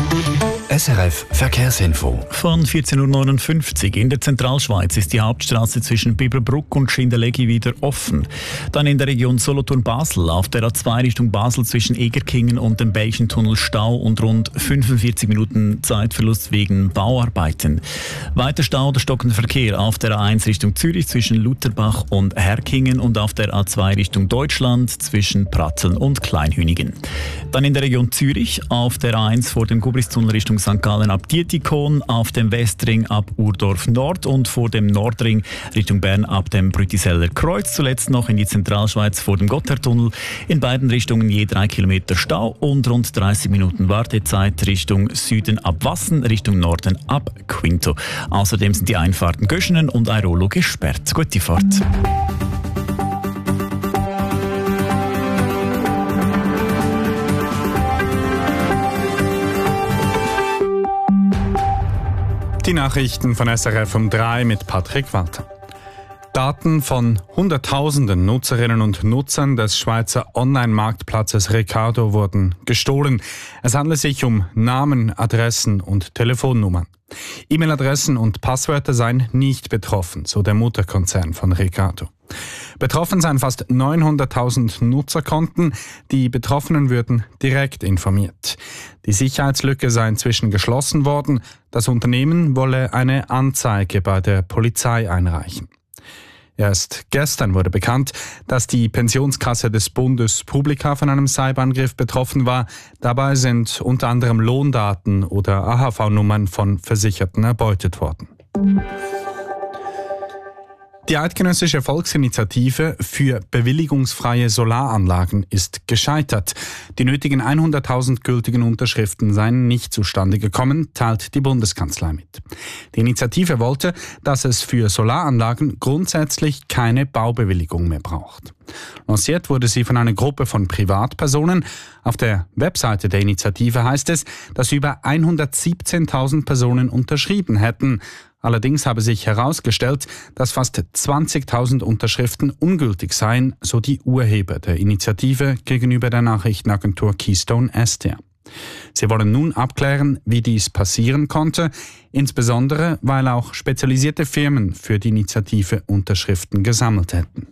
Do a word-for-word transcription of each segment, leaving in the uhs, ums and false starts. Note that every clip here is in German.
S R F Verkehrsinfo. Von vierzehn Uhr neunundfünfzig in der Zentralschweiz ist die Hauptstraße zwischen Biberbruck und Schindellegi wieder offen. Dann in der Region Solothurn-Basel auf der A zwei Richtung Basel zwischen Egerkingen und dem Belchentunnel Stau und rund fünfundvierzig Minuten Zeitverlust wegen Bauarbeiten. Weiter Stau oder stockender Verkehr auf der A eins Richtung Zürich zwischen Lutherbach und Herkingen und auf der A zwei Richtung Deutschland zwischen Pratteln und Kleinhünigen. Dann in der Region Zürich auf der A eins vor dem Gubristunnel Richtung Sankt Gallen ab Dietikon, auf dem Westring ab Urdorf Nord und vor dem Nordring Richtung Bern ab dem Brütiseller Kreuz. Zuletzt noch in die Zentralschweiz vor dem Gotthardtunnel. In beiden Richtungen je drei Kilometer Stau und rund dreißig Minuten Wartezeit Richtung Süden ab Wassen, Richtung Norden ab Quinto. Außerdem sind die Einfahrten Göschenen und Airolo gesperrt. Gute Fahrt. Die Nachrichten von S R F um drei mit Patrick Walter. Daten von Hunderttausenden Nutzerinnen und Nutzern des Schweizer Online-Marktplatzes Ricardo wurden gestohlen. Es handelt sich um Namen, Adressen und Telefonnummern. E-Mail-Adressen und Passwörter seien nicht betroffen, so der Mutterkonzern von Ricardo. Betroffen seien fast neunhunderttausend Nutzerkonten. Die Betroffenen würden direkt informiert. Die Sicherheitslücke sei inzwischen geschlossen worden. Das Unternehmen wolle eine Anzeige bei der Polizei einreichen. Erst gestern wurde bekannt, dass die Pensionskasse des Bundes Publica von einem Cyberangriff betroffen war. Dabei sind unter anderem Lohndaten oder A H V-Nummern von Versicherten erbeutet worden. Die Eidgenössische Volksinitiative für bewilligungsfreie Solaranlagen ist gescheitert. Die nötigen hunderttausend gültigen Unterschriften seien nicht zustande gekommen, teilt die Bundeskanzlei mit. Die Initiative wollte, dass es für Solaranlagen grundsätzlich keine Baubewilligung mehr braucht. Lanciert wurde sie von einer Gruppe von Privatpersonen. Auf der Webseite der Initiative heißt es, dass über hundertsiebzehntausend Personen unterschrieben hätten. Allerdings habe sich herausgestellt, dass fast zwanzigtausend Unterschriften ungültig seien, so die Urheber der Initiative gegenüber der Nachrichtenagentur Keystone S D R. Sie wollen nun abklären, wie dies passieren konnte, insbesondere weil auch spezialisierte Firmen für die Initiative Unterschriften gesammelt hätten.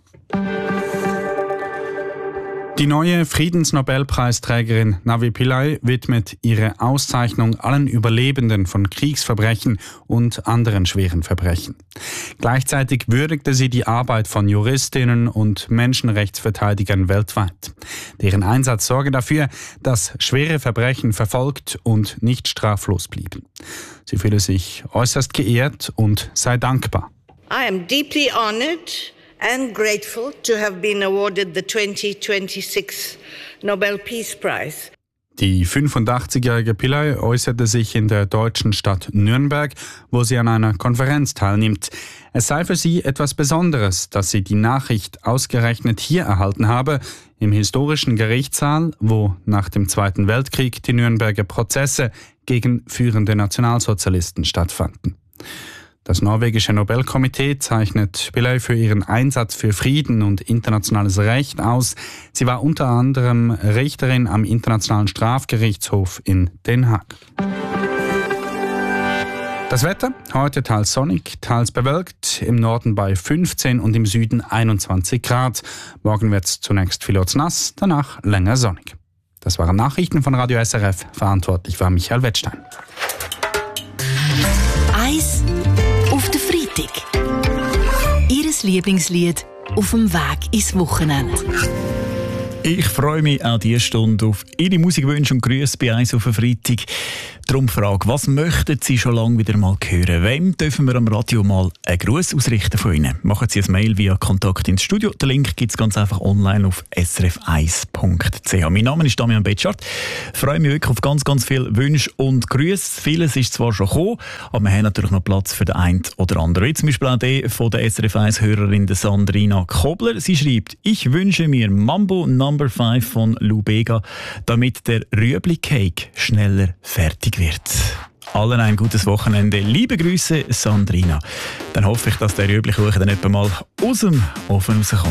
Die neue Friedensnobelpreisträgerin Navi Pillay widmet ihre Auszeichnung allen Überlebenden von Kriegsverbrechen und anderen schweren Verbrechen. Gleichzeitig würdigte sie die Arbeit von Juristinnen und Menschenrechtsverteidigern weltweit. Deren Einsatz sorge dafür, dass schwere Verbrechen verfolgt und nicht straflos blieben. Sie fühle sich äußerst geehrt und sei dankbar. I am deeply honored and grateful to have been awarded the twenty twenty-six Nobel Peace Prize. Die fünfundachtzig-jährige Pillay äußerte sich in der deutschen Stadt Nürnberg, wo sie an einer Konferenz teilnimmt. Es sei für sie etwas Besonderes, dass sie die Nachricht ausgerechnet hier erhalten habe, im historischen Gerichtssaal, wo nach dem Zweiten Weltkrieg die Nürnberger Prozesse gegen führende Nationalsozialisten stattfanden. Das norwegische Nobelkomitee zeichnet Pillay für ihren Einsatz für Frieden und internationales Recht aus. Sie war unter anderem Richterin am Internationalen Strafgerichtshof in Den Haag. Das Wetter, heute teils sonnig, teils bewölkt, im Norden bei fünfzehn und im Süden einundzwanzig Grad. Morgen wird es zunächst vielerorts nass, danach länger sonnig. Das waren Nachrichten von Radio S R F. Verantwortlich war Michael Wettstein. Eis auf den Freitag. Ihres Lieblingslied auf dem Weg ins Wochenende. Ich freue mich auch diese Stunde auf Ihre Musikwünsche und Grüße bei «Eis auf den Freitag». Darum Frage, was möchten Sie schon lange wieder mal hören? Wem dürfen wir am Radio mal einen Gruß ausrichten von Ihnen? Machen Sie ein Mail via Kontakt ins Studio. Den Link gibt es ganz einfach online auf s r f eins punkt c h. Mein Name ist Damian Betschart. Ich freue mich wirklich auf ganz, ganz viele Wünsche und Grüße. Vieles ist zwar schon gekommen, aber wir haben natürlich noch Platz für den einen oder anderen. Wie zum Beispiel auch der von der S R F eins-Hörerin Sandrina Kobler. Sie schreibt, ich wünsche mir Mambo Number fünf von Lou Bega, damit der Rüebli-Cake schneller fertig wird. Allen ein gutes Wochenende. Liebe Grüße, Sandrina. Dann hoffe ich, dass der Rüebli-Kuchen dann etwa mal aus dem Ofen rauskommt.